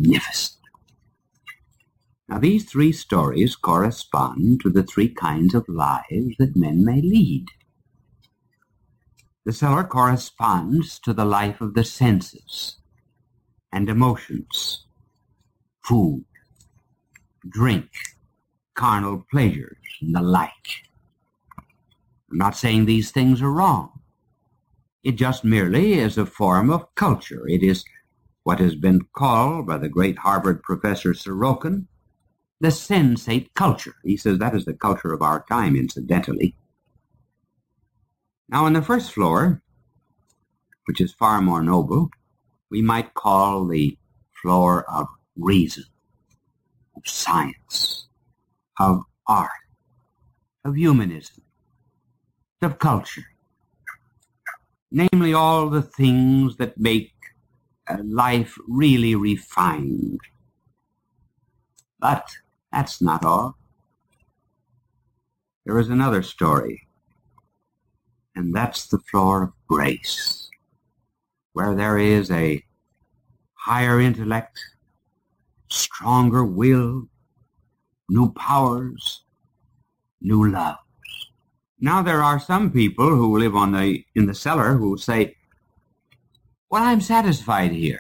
magnificent. Now, these three stories correspond to the three kinds of lives that men may lead. The cellar corresponds to the life of the senses and emotions, food, drink, carnal pleasures, and the like. I'm not saying these things are wrong. It just merely is a form of culture. It is what has been called by the great Harvard professor Sorokin the sensate culture. He says that is the culture of our time, incidentally. Now, on the first floor, which is far more noble, we might call the floor of reason, of science, of art, of humanism, of culture. Namely, all the things that make life really refined. But that's not all. There is another story, and that's the floor of grace, where there is a higher intellect, stronger will, new powers, new loves. Now, there are some people who live in the cellar who say, well, I'm satisfied here.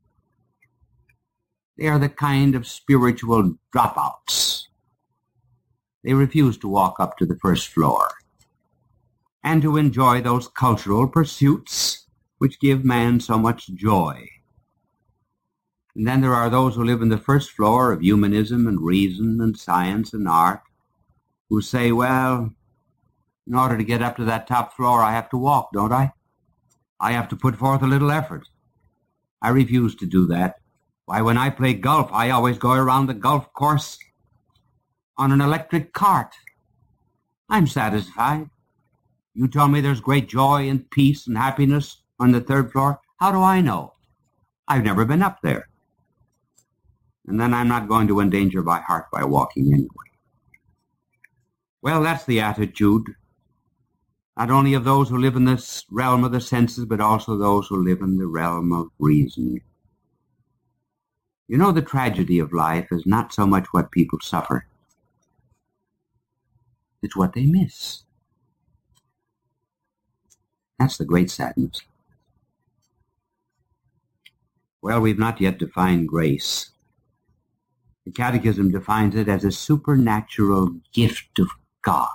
They are the kind of spiritual dropouts. They refuse to walk up to the first floor and to enjoy those cultural pursuits which give man so much joy. And then there are those who live in the first floor of humanism and reason and science and art who say, well, in order to get up to that top floor, I have to walk, don't I? I have to put forth a little effort. I refuse to do that. Why, when I play golf, I always go around the golf course on an electric cart. I'm satisfied. You tell me there's great joy and peace and happiness on the third floor. How do I know? I've never been up there. And then I'm not going to endanger my heart by walking anyway. Well, that's the attitude, not only of those who live in this realm of the senses, but also those who live in the realm of reason. You know, the tragedy of life is not so much what people suffer. It's what they miss. That's the great sadness. Well, we've not yet defined grace. The Catechism defines it as a supernatural gift of God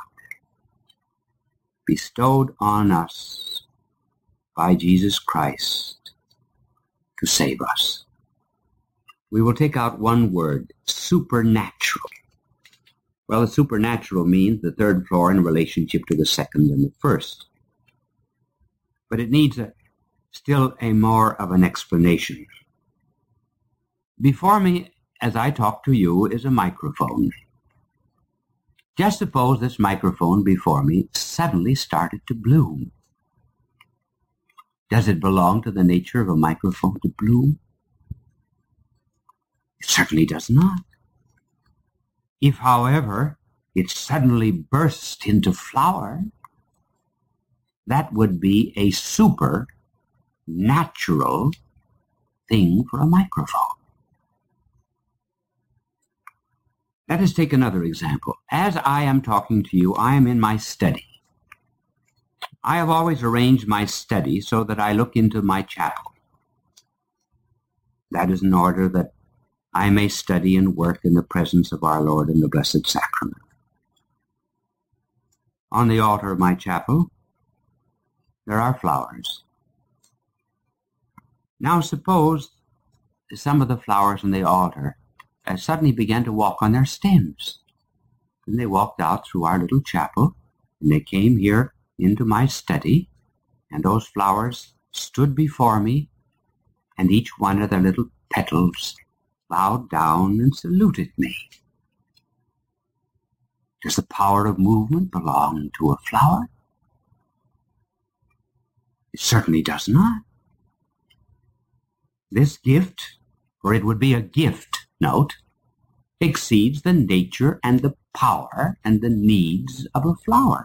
bestowed on us by Jesus Christ to save us. We will take out one word, supernatural. Well, the supernatural means the third floor in relationship to the second and the first. But it needs still a more of an explanation. Before me, as I talk to you, is a microphone. Just suppose this microphone before me suddenly started to bloom. Does it belong to the nature of a microphone to bloom? It certainly does not. If, however, it suddenly burst into flower, that would be a supernatural thing for a microphone. Let us take another example. As I am talking to you, I am in my study. I have always arranged my study so that I look into my chapel. That is in order that I may study and work in the presence of our Lord in the Blessed Sacrament. On the altar of my chapel, there are flowers. Now suppose some of the flowers on the altar suddenly began to walk on their stems. And they walked out through our little chapel, and they came here into my study, and those flowers stood before me, and each one of their little petals bowed down and saluted me. Does the power of movement belong to a flower? It certainly does not. This gift, for it would be a gift, note, exceeds the nature and the power and the needs of a flower.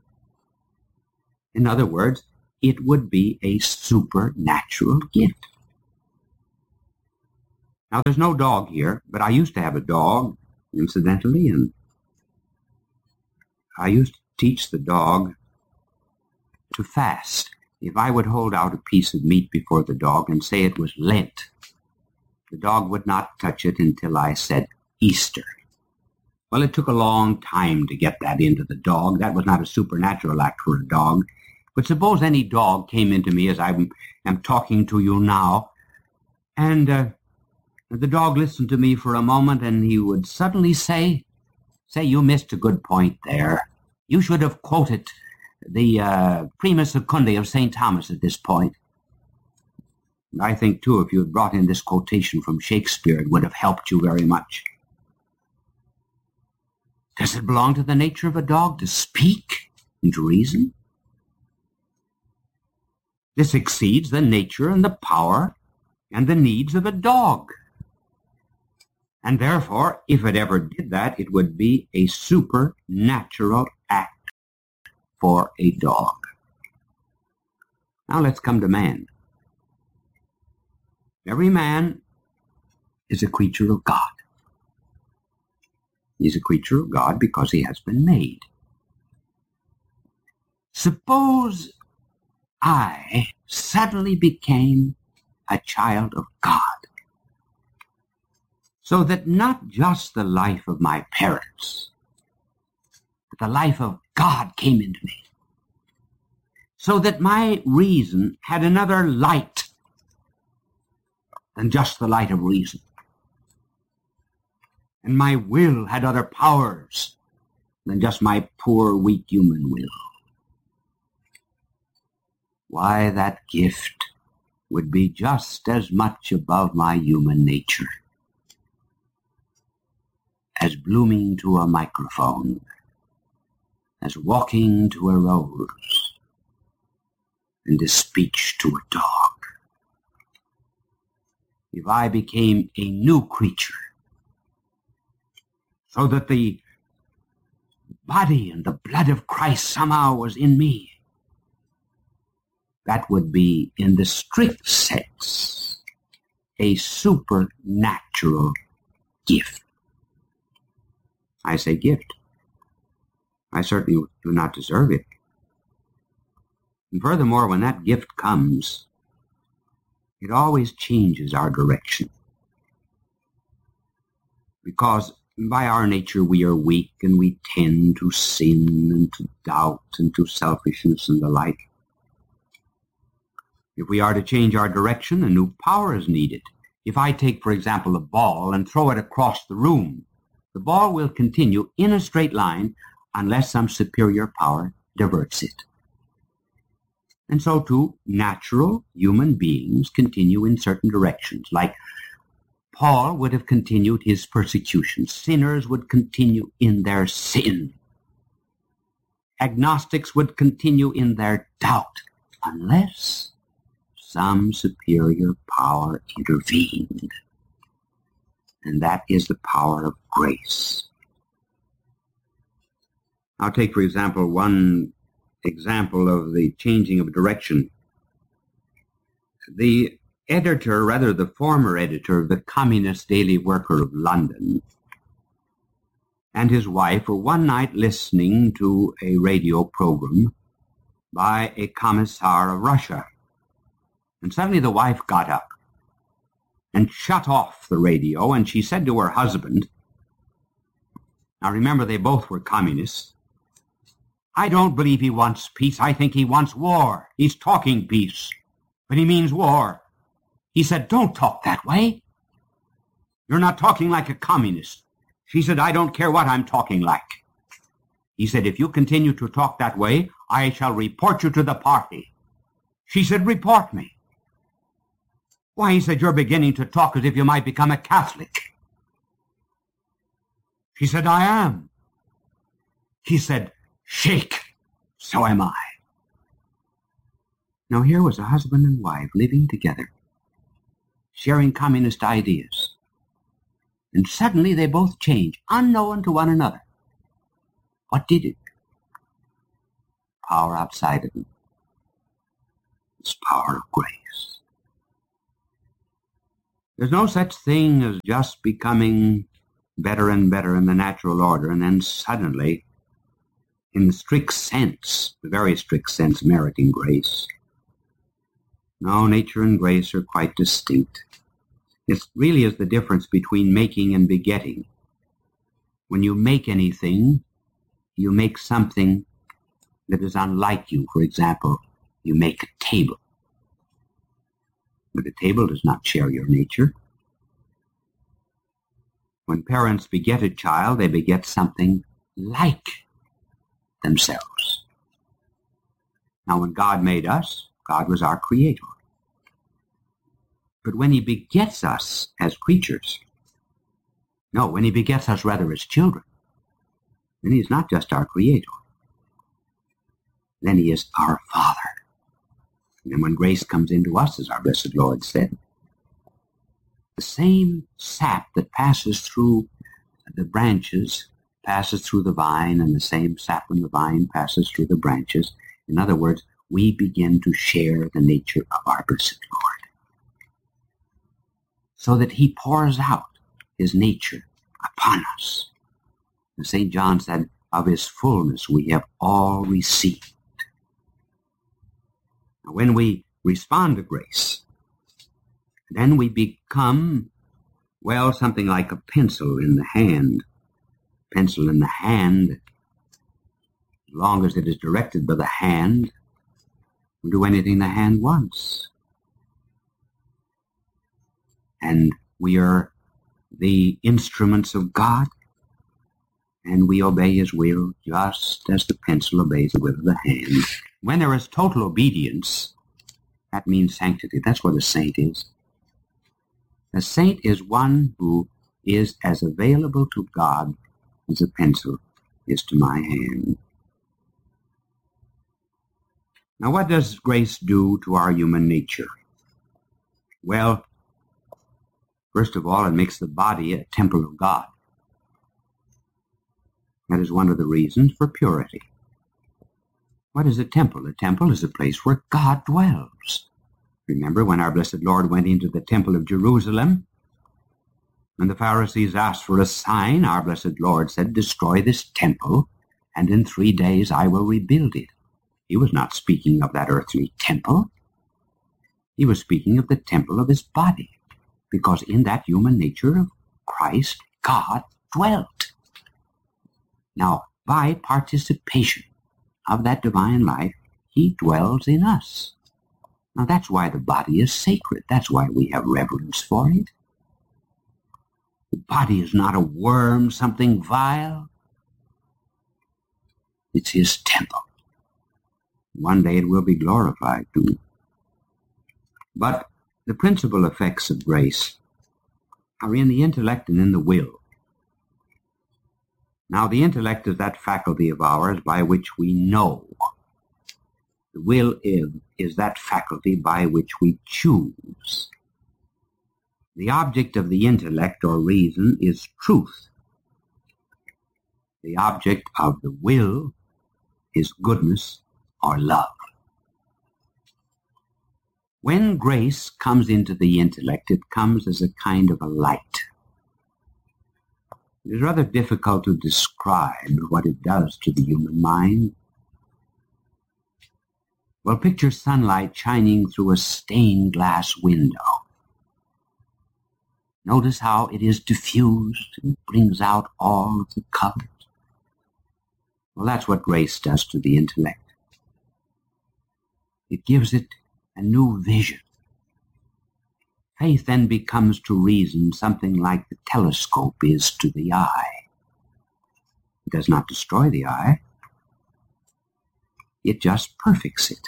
In other words, it would be a supernatural gift. Now, there's no dog here, but I used to have a dog, incidentally, and I used to teach the dog to fast. If I would hold out a piece of meat before the dog and say it was Lent, the dog would not touch it until I said Easter. Well, it took a long time to get that into the dog. That was not a supernatural act for a dog. But suppose any dog came into me as I am talking to you now, and the dog listened to me for a moment, and he would suddenly say, you missed a good point there. You should have quoted the Prima Secundae of St. Thomas at this point. And I think, too, if you had brought in this quotation from Shakespeare, it would have helped you very much. Does it belong to the nature of a dog to speak and to reason? This exceeds the nature and the power and the needs of a dog. And therefore, if it ever did that, it would be a supernatural act for a dog. Now let's come to man. Every man is a creature of God. He's a creature of God because he has been made. Suppose I suddenly became a child of God, so that not just the life of my parents, but the life of God came into me, so that my reason had another light than just the light of reason, and my will had other powers than just my poor, weak human will. Why, that gift would be just as much above my human nature as blooming to a microphone, as walking to a rose, and as speech to a dog. If I became a new creature, so that the body and the blood of Christ somehow was in me, that would be, in the strict sense, a supernatural gift. I say gift. I certainly do not deserve it. And furthermore, when that gift comes, it always changes our direction. Because by our nature we are weak, and we tend to sin and to doubt and to selfishness and the like. If we are to change our direction, a new power is needed. If I take, for example, a ball and throw it across the room, the ball will continue in a straight line unless some superior power diverts it. And so, too, natural human beings continue in certain directions. Like Paul would have continued his persecution. Sinners would continue in their sin. Agnostics would continue in their doubt, unless some superior power intervened. And that is the power of grace. I'll take, for example, one example of the changing of direction. The editor, rather the former editor of the Communist Daily Worker of London, and his wife were one night listening to a radio program by a commissar of Russia. And suddenly the wife got up and shut off the radio, and she said to her husband, now remember, they both were communists, I don't believe he wants peace. I think he wants war. He's talking peace, but he means war. He said, don't talk that way. You're not talking like a communist. She said, I don't care what I'm talking like. He said, if you continue to talk that way, I shall report you to the party. She said, report me. Why, he said, you're beginning to talk as if you might become a Catholic. She said, I am. He said, shake. So am I. Now here was a husband and wife living together, sharing communist ideas. And suddenly they both changed, unknown to one another. What did it? Power outside of them. It's power of grace. There's no such thing as just becoming better and better in the natural order and then suddenly, in the strict sense, the very strict sense, meriting grace. No, nature and grace are quite distinct. It really is the difference between making and begetting. When you make anything, you make something that is unlike you. For example, you make a table. But the table does not share your nature. When parents beget a child, they beget something like themselves. Now, when God made us, God was our creator. But when he begets us as creatures, when he begets us rather as children, then he is not just our creator. Then he is our Father. And when grace comes into us, as our blessed Lord said, the same sap that passes through the branches passes through the vine, and the same sap from the vine passes through the branches. In other words, we begin to share the nature of our blessed Lord, so that he pours out his nature upon us. And St. John said, of his fullness we have all received. Now, when we respond to grace, then we become, something like a pencil in the hand. Pencil in the hand, as long as it is directed by the hand, will do anything the hand wants. And we are the instruments of God, and we obey his will just as the pencil obeys the will of the hand. When there is total obedience, that means sanctity. That's what a saint is. A saint is one who is as available to God as a pencil is to my hand. Now, what does grace do to our human nature? Well, first of all, it makes the body a temple of God. That is one of the reasons for purity. What is a temple? A temple is a place where God dwells. Remember when our blessed Lord went into the temple of Jerusalem? When the Pharisees asked for a sign, our blessed Lord said, destroy this temple, and in 3 days I will rebuild it. He was not speaking of that earthly temple. He was speaking of the temple of his body, because in that human nature of Christ, God dwelt. Now, by participation of that divine life, he dwells in us. Now, that's why the body is sacred. That's why we have reverence for it. The body is not a worm, something vile. It's his temple. One day it will be glorified too. But the principal effects of grace are in the intellect and in the will. Now, the intellect is that faculty of ours by which we know. The will is that faculty by which we choose. The object of the intellect or reason is truth. The object of the will is goodness or love. When grace comes into the intellect, it comes as a kind of a light. It is rather difficult to describe what it does to the human mind. Well, picture sunlight shining through a stained glass window. Notice how it is diffused and brings out all of the colors. Well, that's what grace does to the intellect. It gives it a new vision. Faith then becomes to reason something like the telescope is to the eye. It does not destroy the eye. It just perfects it.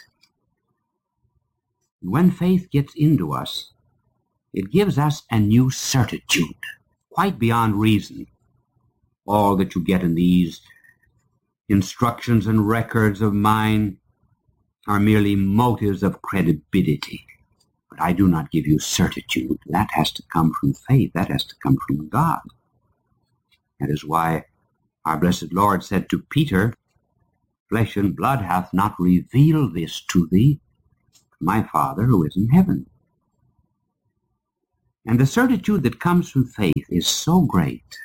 When faith gets into us, it gives us a new certitude, quite beyond reason. All that you get in these instructions and records of mine are merely motives of credibility. But I do not give you certitude. That has to come from faith. That has to come from God. That is why our blessed Lord said to Peter, flesh and blood hath not revealed this to thee, my Father who is in heaven. And the certitude that comes from faith is so great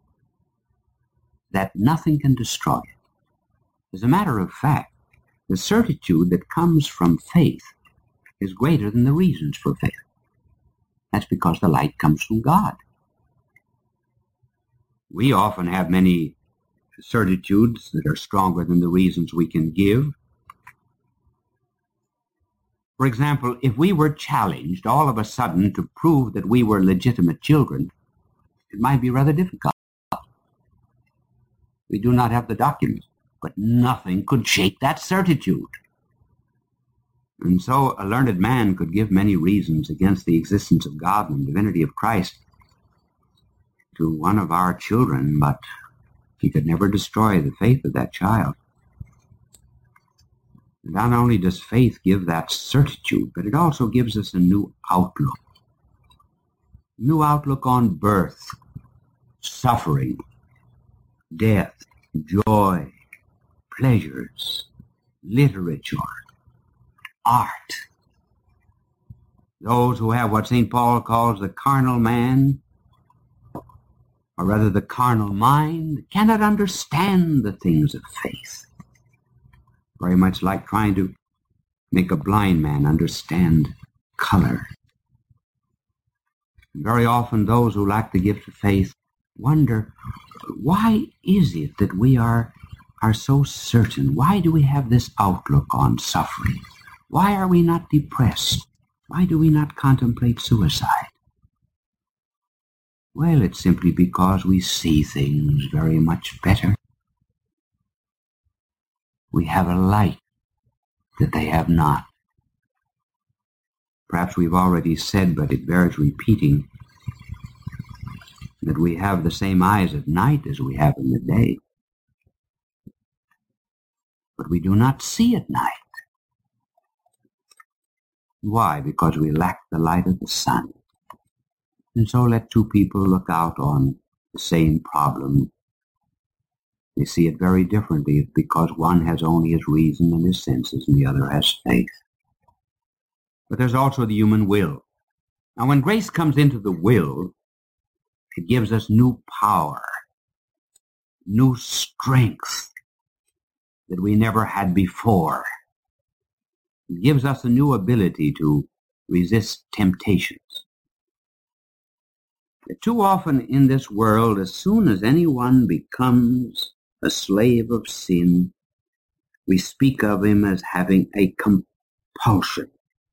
that nothing can destroy it. As a matter of fact, the certitude that comes from faith is greater than the reasons for faith. That's because the light comes from God. We often have many certitudes that are stronger than the reasons we can give. For example, if we were challenged all of a sudden to prove that we were legitimate children, it might be rather difficult. We do not have the documents, but nothing could shake that certitude. And so a learned man could give many reasons against the existence of God and the divinity of Christ to one of our children, but he could never destroy the faith of that child. Not only does faith give that certitude, but it also gives us a new outlook. New outlook on birth, suffering, death, joy, pleasures, literature, art. Those who have what St. Paul calls the carnal man, or rather the carnal mind, cannot understand the things of faith. Very much like trying to make a blind man understand color. And very often those who lack the gift of faith wonder, why is it that we are so certain? Why do we have this outlook on suffering? Why are we not depressed? Why do we not contemplate suicide? Well, it's simply because we see things very much better. We have a light that they have not. Perhaps we've already said, but it bears repeating, that we have the same eyes at night as we have in the day. But we do not see at night. Why? Because we lack the light of the sun. And so let two people look out on the same problem. They see it very differently because one has only his reason and his senses and the other has faith. But there's also the human will. Now when grace comes into the will, it gives us new power, new strength that we never had before. It gives us a new ability to resist temptations. Too often in this world, as soon as anyone becomes a slave of sin, we speak of him as having a compulsion.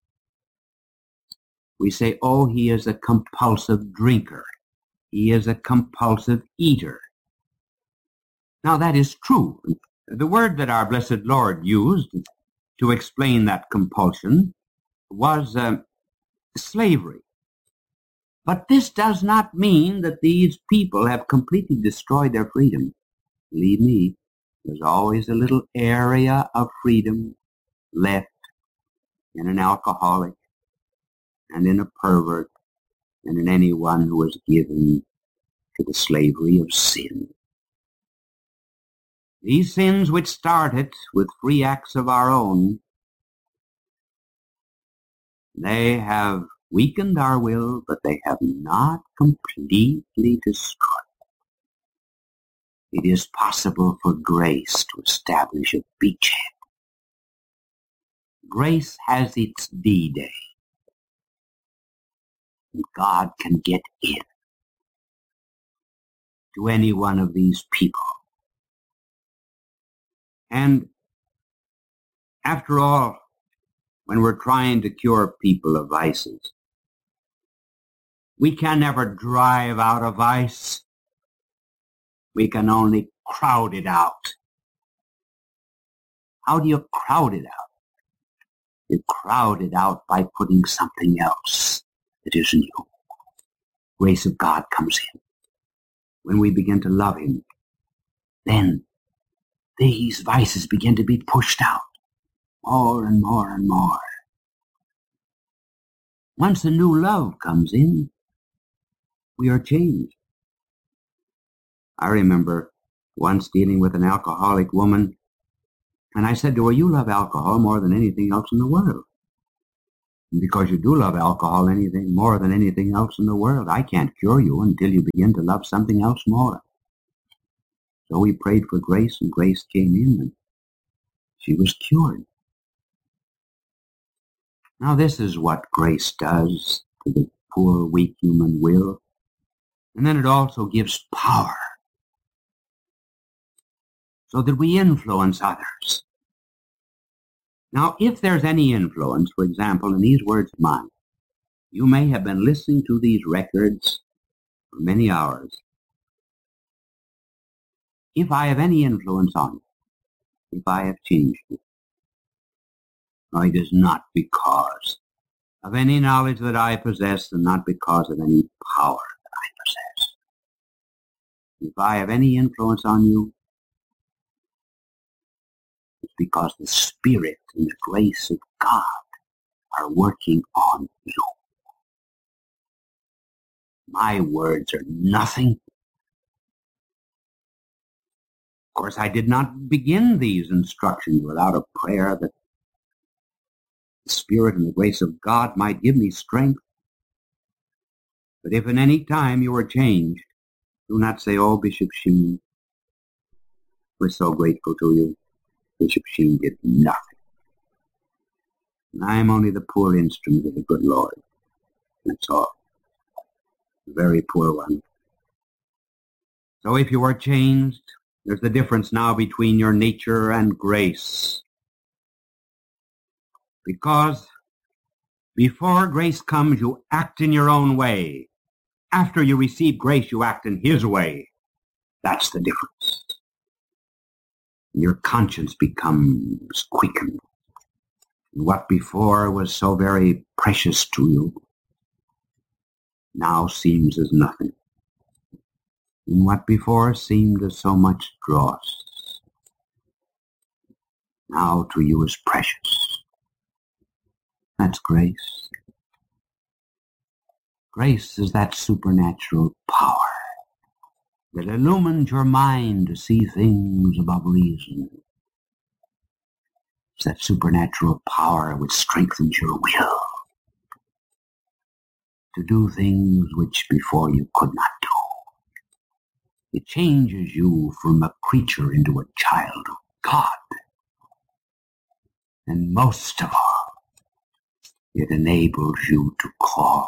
We say, oh, he is a compulsive drinker. He is a compulsive eater. Now that is true. The word that our blessed Lord used to explain that compulsion was slavery. But this does not mean that these people have completely destroyed their freedom. Believe me, there's always a little area of freedom left in an alcoholic and in a pervert and in anyone who is given to the slavery of sin. These sins which started with free acts of our own, they have weakened our will, but they have not completely destroyed. It is possible for grace to establish a beachhead. Grace has its D-Day. God can get in to any one of these people. And after all, when we're trying to cure people of vices, we can never drive out a vice. We can only crowd it out. How do you crowd it out? You crowd it out by putting something else that is new. Grace of God comes in. When we begin to love him, then these vices begin to be pushed out more and more and more. Once a new love comes in, we are changed. I remember once dealing with an alcoholic woman, and I said to her, you love alcohol more than anything else in the world. And because you do love alcohol anything more than anything else in the world, I can't cure you until you begin to love something else more. So we prayed for Grace, and Grace came in, and she was cured. Now this is what grace does to the poor, weak human will. And then it also gives power so that we influence others. Now, if there's any influence, for example, in these words of mine, you may have been listening to these records for many hours. If I have any influence on you, if I have changed you, it is not because of any knowledge that I possess and not because of any power that I possess. If I have any influence on you, it's because the Spirit and the grace of God are working on you. My words are nothing. Of course, I did not begin these instructions without a prayer that the Spirit and the grace of God might give me strength. But if in any time you are changed, do not say, "Oh, Bishop Sheen, we're so grateful to you. Bishop Sheen did nothing. And I'm only the poor instrument of the good Lord. That's all. A very poor one." So if you are changed, there's the difference now between your nature and grace. Because before grace comes, you act in your own way. After you receive grace, you act in His way. That's the difference. Your conscience becomes quickened. What before was so very precious to you now seems as nothing. And what before seemed as so much dross now to you is precious. That's grace. Grace is that supernatural power that illumines your mind to see things above reason. It's that supernatural power which strengthens your will to do things which before you could not do. It changes you from a creature into a child of God. And most of all, it enables you to call